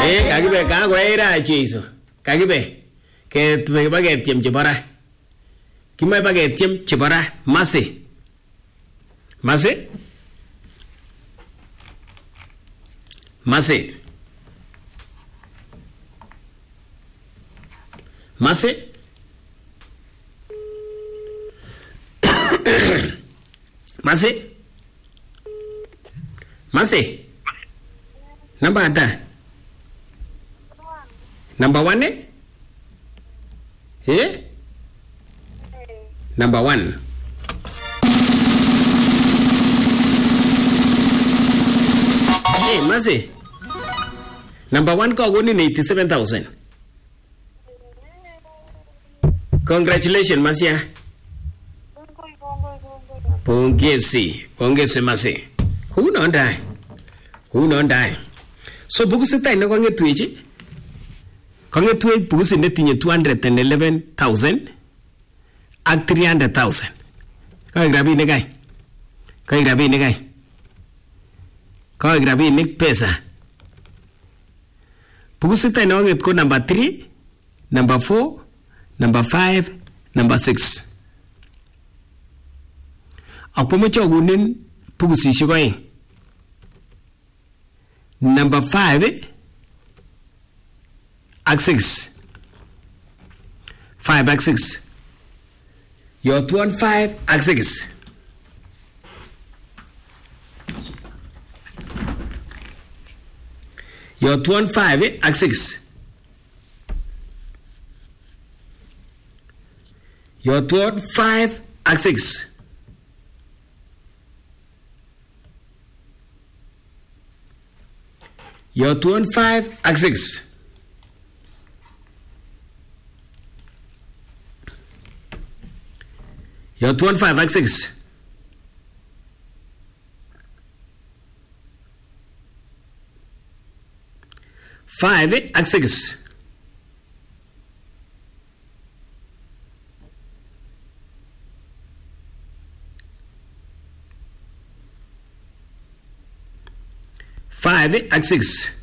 kakibe kakoera Jeiso. Kakibe. Ketwe paketiem chebora. Kimoe paketiem chebora. Masi. Masi. Masi. Masi. Masi. Masi. Number ata? Number 1 eh? Eh? Number 1. Hey, Masi. Number 1 ko woni 87,000. Congratulations, Masia. Pongezi Masi. Kuno ndai. So bukusit ay na kongetwechi. Kongetwech bukusit netinye 211,000 ak 300,000. Kaik rabinik pesa. Bukusit ay na konget ko number 3, number 4, number 5, number 6. Apomoche akonin bukusishek oeng. Number 5 ak 6. 5 ak 6. Your 5 ak 6. Your 5 ak 6. Your 5 ak 6. Your 5 ak 6. Your 5 ak 6. Five ak 6. Five ak 6.